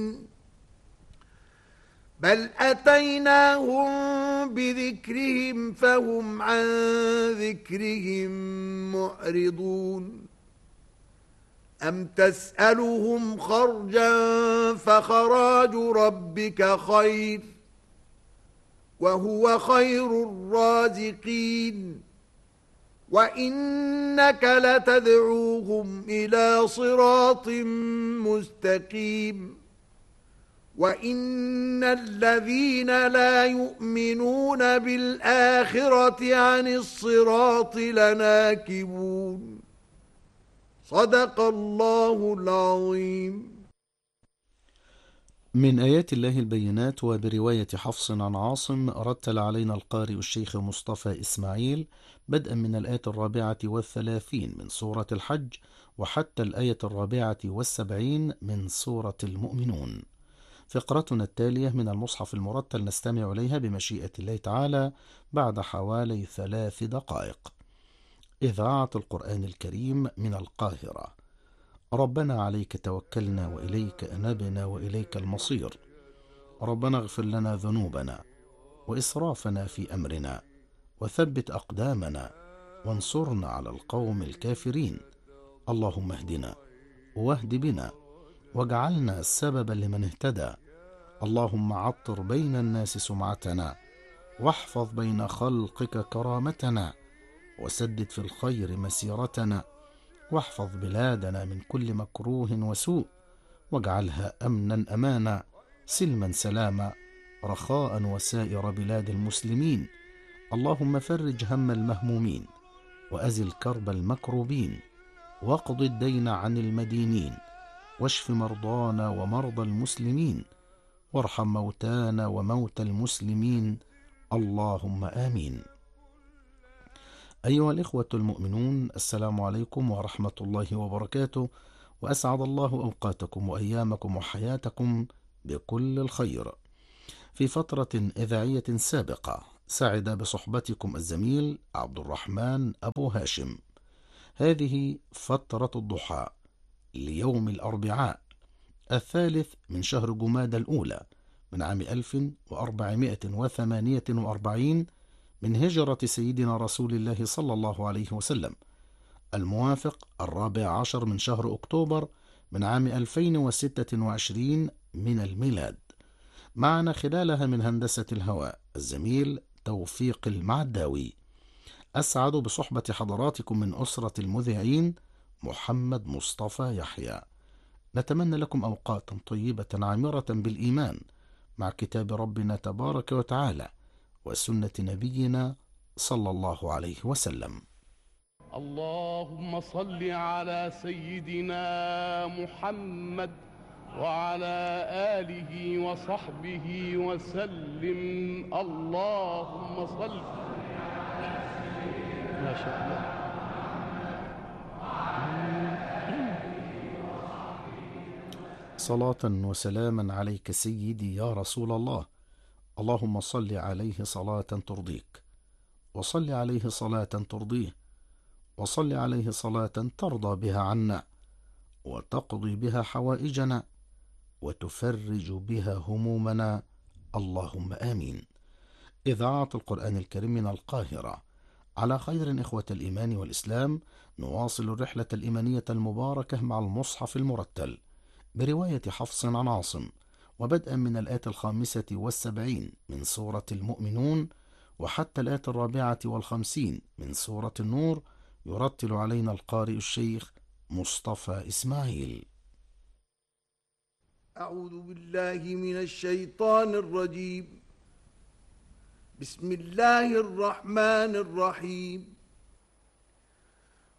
بل أتيناهم بذكرهم فهم عن ذكرهم معرضون أم تسألهم خرجا فخراج ربك خير وهو خير الرازقين وإنك لتدعوهم إلى صراط مستقيم وَإِنَّ الَّذِينَ لَا يُؤْمِنُونَ بِالْآخِرَةِ عَنِ الصِّرَاطِ لَنَاكِبُونَ صدق الله العظيم. من آيات الله البينات. وبرواية حفص عن عاصم رتل علينا القارئ الشيخ مصطفى إسماعيل بدءا من الآية 34 من سورة الحج وحتى الآية 74 من سورة المؤمنون. فقرتنا التالية من المصحف المرتل نستمع إليها بمشيئة الله تعالى بعد حوالي 3 دقائق. إذاعة القرآن الكريم من القاهرة. ربنا عليك توكلنا وإليك أنبنا وإليك المصير. ربنا اغفر لنا ذنوبنا وإسرافنا في أمرنا وثبت أقدامنا وانصرنا على القوم الكافرين. اللهم اهدنا واهد بنا واجعلنا سببا لمن اهتدى. اللهم عطر بين الناس سمعتنا واحفظ بين خلقك كرامتنا وسدد في الخير مسيرتنا واحفظ بلادنا من كل مكروه وسوء واجعلها أمنا أمانا سلما سلاما رخاء وسائر بلاد المسلمين. اللهم فرج هم المهمومين وأزل كرب المكروبين واقض الدين عن المدينين واشف مرضانا ومرضى المسلمين وارحم موتانا وموتى المسلمين. اللهم آمين. أيها الإخوة المؤمنون، السلام عليكم ورحمة الله وبركاته، وأسعد الله أوقاتكم وأيامكم وحياتكم بكل الخير. في فترة إذاعية سابقة سعد بصحبتكم الزميل عبد الرحمن أبو هاشم. هذه فترة الضحى ليوم الأربعاء 3 من شهر جمادى الأولى من عام 1448 من هجرة سيدنا رسول الله صلى الله عليه وسلم، الموافق 14 من شهر أكتوبر من عام 2026 من الميلاد. معنا خلالها من هندسة الهواء الزميل توفيق المعداوي. أسعد بصحبة حضراتكم من أسرة المذيعين محمد مصطفى يحيى. نتمنى لكم أوقاتا طيبة عامرة بالإيمان مع كتاب ربنا تبارك وتعالى وسنة نبينا صلى الله عليه وسلم. اللهم صل على سيدنا محمد وعلى آله وصحبه وسلم. اللهم صل. ما شاء الله. صلاة وسلاما عليك سيدي يا رسول الله. اللهم صل عليه صلاة ترضيك، وصل عليه صلاة ترضيه، وصل عليه صلاة ترضى بها عنا وتقضي بها حوائجنا وتفرج بها همومنا. اللهم آمين. إذاعة القرآن الكريم من القاهرة. على خير إخوة الإيمان والإسلام، نواصل الرحلة الإيمانية المباركة مع المصحف المرتل برواية حفص عن عاصم، وبدءا من الآية 75 من سورة المؤمنون وحتى الآية 54 من سورة النور، يرتل علينا القارئ الشيخ مصطفى إسماعيل. أعوذ بالله من الشيطان الرجيم. بسم الله الرحمن الرحيم.